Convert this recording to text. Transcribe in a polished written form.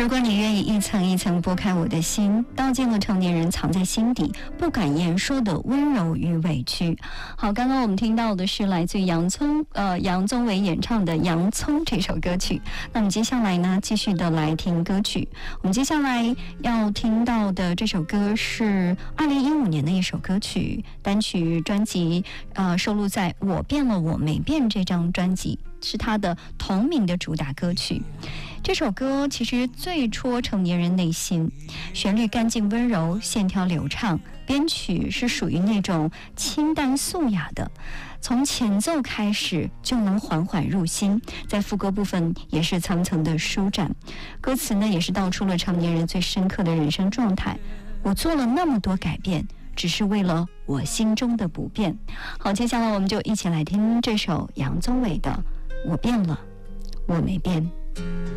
如果你愿意一层一层剥开我的心，道尽了成年人藏在心底不敢言说的温柔与委屈。好，刚刚我们听到的是来自于杨宗纬演唱的《洋葱》这首歌曲。那么接下来呢，继续的来听歌曲。我们接下来要听到的这首歌是2015年的一首歌曲，单曲专辑收录在《我变了我没变》这张专辑，是他的同名的主打歌曲。这首歌其实最戳成年人内心，旋律干净温柔，线条流畅，编曲是属于那种清淡素雅的，从前奏开始就能缓缓入心，在副歌部分也是层层的舒展，歌词呢也是道出了成年人最深刻的人生状态。我做了那么多改变，只是为了我心中的不变。好，接下来我们就一起来听这首杨宗纬的《我变了，我没变》。